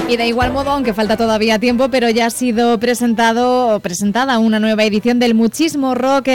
Y de igual modo, aunque falta todavía tiempo, pero ya ha sido presentada una nueva edición del Muchismo Rock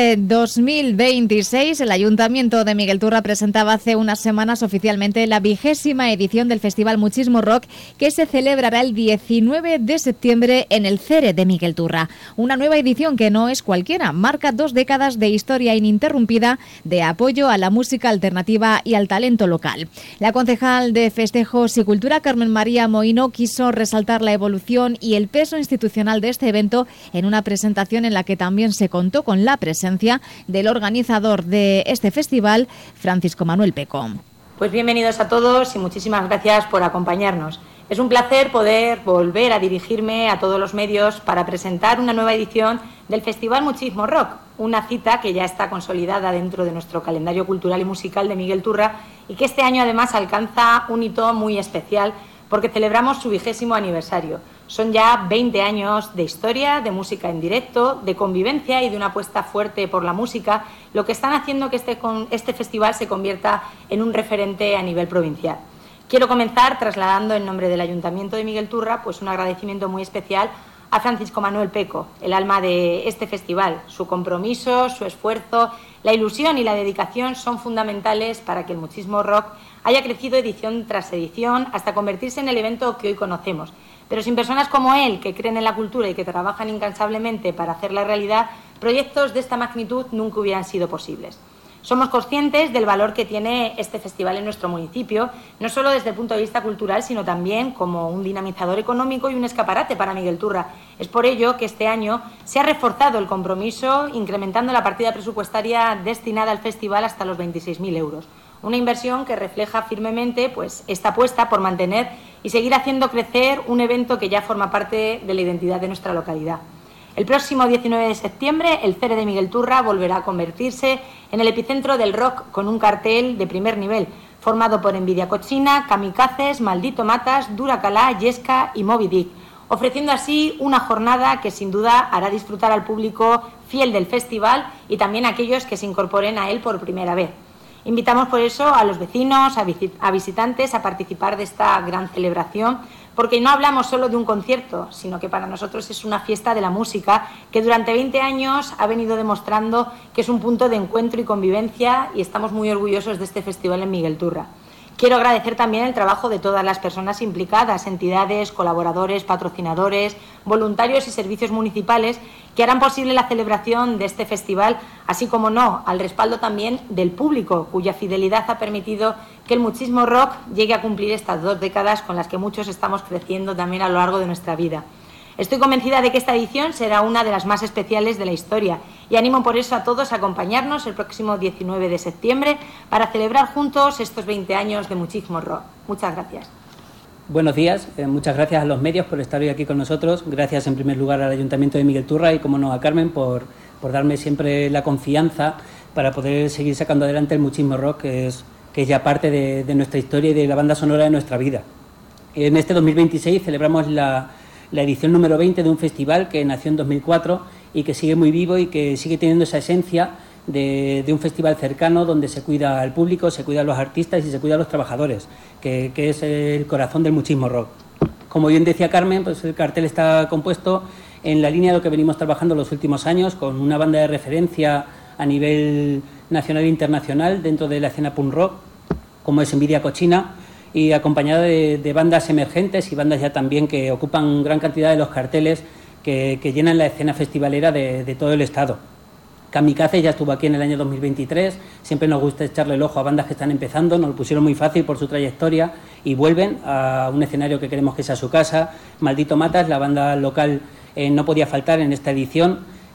2026. El Ayuntamiento de Miguel Turra presentaba hace unas semanas oficialmente la 20ª edición del Festival Muchismo Rock, que se celebrará el 19 de septiembre en el CERE de Miguel Turra. Una nueva edición que no es cualquiera, marca 2 décadas de historia ininterrumpida de apoyo a la música alternativa y al talento local. La concejal de Festejos y Cultura, Carmen María Moino, quiso resaltar la evolución y el peso institucional de este evento en una presentación en la que también se contó con la presencia del organizador de este festival, Francisco Manuel Peco. Pues bienvenidos a todos y muchísimas gracias por acompañarnos. Es un placer poder volver a dirigirme a todos los medios para presentar una nueva edición del Festival Muchismo Rock, una cita que ya está consolidada dentro de nuestro calendario cultural y musical de Miguel Turra y que este año además alcanza un hito muy especial porque celebramos su 20º aniversario. Son ya 20 años de historia, de música en directo, de convivencia y de una apuesta fuerte por la música, lo que están haciendo que este festival se convierta en un referente a nivel provincial. Quiero comenzar trasladando en nombre del Ayuntamiento de Miguel Turra pues un agradecimiento muy especial a Francisco Manuel Peco, el alma de este festival. Su compromiso, su esfuerzo, la ilusión y la dedicación son fundamentales para que el Muchismo Rock haya crecido edición tras edición hasta convertirse en el evento que hoy conocemos. Pero sin personas como él, que creen en la cultura y que trabajan incansablemente para hacerla realidad, proyectos de esta magnitud nunca hubieran sido posibles. Somos conscientes del valor que tiene este festival en nuestro municipio, no solo desde el punto de vista cultural, sino también como un dinamizador económico y un escaparate para Miguel Turra. Es por ello que este año se ha reforzado el compromiso, incrementando la partida presupuestaria destinada al festival hasta los 26.000 euros. Una inversión que refleja firmemente pues, esta apuesta por mantener y seguir haciendo crecer un evento que ya forma parte de la identidad de nuestra localidad. El próximo 19 de septiembre, el CERE de Miguel Turra volverá a convertirse en el epicentro del rock con un cartel de primer nivel, formado por Envidia Cochina, Kamikazes, Maldito Matas, Dura Calá, Yesca y Moby Dick, ofreciendo así una jornada que sin duda hará disfrutar al público fiel del festival y también a aquellos que se incorporen a él por primera vez. Invitamos por eso a los vecinos, a visitantes a participar de esta gran celebración, porque no hablamos solo de un concierto, sino que para nosotros es una fiesta de la música que durante 20 años ha venido demostrando que es un punto de encuentro y convivencia y estamos muy orgullosos de este festival en Miguel Turra. Quiero agradecer también el trabajo de todas las personas implicadas, entidades, colaboradores, patrocinadores, voluntarios y servicios municipales que harán posible la celebración de este festival, así como no, al respaldo también del público, cuya fidelidad ha permitido que el Muchismo Rock llegue a cumplir estas 2 décadas con las que muchos estamos creciendo también a lo largo de nuestra vida. Estoy convencida de que esta edición será una de las más especiales de la historia y animo por eso a todos a acompañarnos el próximo 19 de septiembre para celebrar juntos estos 20 años de Muchismo Rock. Muchas gracias. Buenos días, muchas gracias a los medios por estar hoy aquí con nosotros. Gracias en primer lugar al Ayuntamiento de Miguel Turra y, como no, a Carmen por darme siempre la confianza para poder seguir sacando adelante el Muchismo Rock, que es ya parte de nuestra historia y de la banda sonora de nuestra vida. En este 2026 celebramos la edición número 20 de un festival que nació en 2004 y que sigue muy vivo y que sigue teniendo esa esencia de un festival cercano donde se cuida al público, se cuida a los artistas y se cuida a los trabajadores, que es el corazón del Muchismo Rock. Como bien decía Carmen, pues el cartel está compuesto en la línea de lo que venimos trabajando los últimos años, con una banda de referencia a nivel nacional e internacional dentro de la escena punk rock, como es Envidia Cochina, y acompañada de bandas emergentes y bandas ya también que ocupan gran cantidad de los carteles que llenan la escena festivalera de todo el estado. Kamikazes ya estuvo aquí en el año 2023, siempre nos gusta echarle el ojo a bandas que están empezando, nos lo pusieron muy fácil por su trayectoria y vuelven a un escenario que queremos que sea su casa. Maldito Matas, la banda local, no podía faltar en esta edición.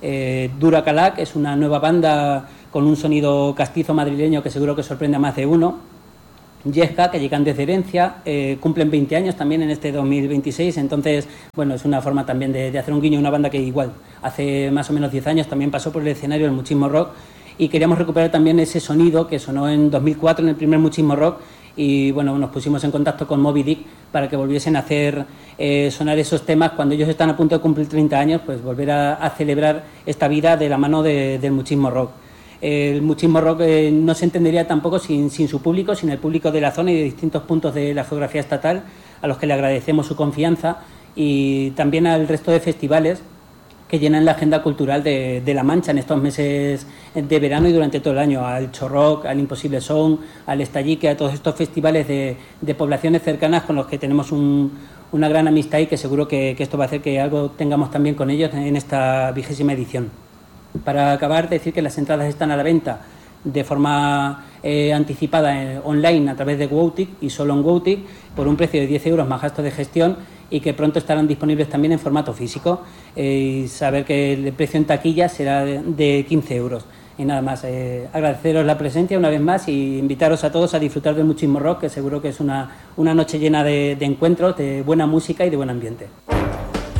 Dura Calá, que es una nueva banda con un sonido castizo madrileño que seguro que sorprende a más de uno. Yesca, que llegan desde Herencia, cumplen 20 años también en este 2026, entonces, bueno, es una forma también de hacer un guiño a una banda que igual, hace más o menos 10 años también pasó por el escenario del Muchismo Rock y queríamos recuperar también ese sonido que sonó en 2004 en el primer Muchismo Rock y, bueno, nos pusimos en contacto con Moby Dick para que volviesen a hacer sonar esos temas cuando ellos están a punto de cumplir 30 años, pues volver a celebrar esta vida de la mano del Muchismo Rock. El Muchismo Rock no se entendería tampoco sin su público, sin el público de la zona y de distintos puntos de la geografía estatal, a los que le agradecemos su confianza, y también al resto de festivales que llenan la agenda cultural de La Mancha en estos meses de verano y durante todo el año, al Chorroc, al Imposible Son, al Estallique, a todos estos festivales de poblaciones cercanas con los que tenemos una gran amistad, y que seguro que esto va a hacer que algo tengamos también con ellos en esta 20ª edición. Para acabar, decir que las entradas están a la venta de forma anticipada online a través de Woutic y solo en Woutic por un precio de 10 euros más gastos de gestión, y que pronto estarán disponibles también en formato físico, y saber que el precio en taquilla será de 15 euros. Y nada más, agradeceros la presencia una vez más y invitaros a todos a disfrutar del Muchismo Rock, que seguro que es una noche llena de encuentros, de buena música y de buen ambiente.